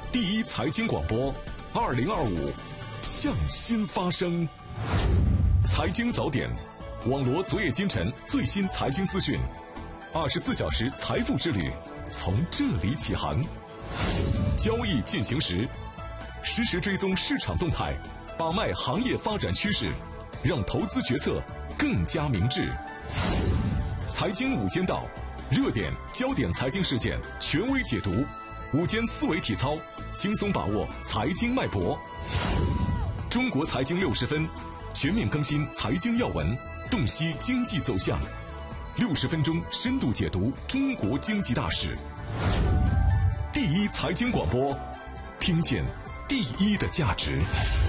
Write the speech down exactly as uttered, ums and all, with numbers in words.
第一财经广播，二零二五，向心发声。财经早点，网罗昨夜今晨最新财经资讯，二十四小时财富之旅从这里起航。交易进行时，实时追踪市场动态，把脉行业发展趋势，让投资决策更加明智。财经午间道，热点焦点财经事件权威解读，午间思维体操，轻松把握财经脉搏。中国财经六十分，全面更新财经要闻，洞悉经济走向。六十分钟深度解读中国经济大事。第一财经广播，听见第一的价值。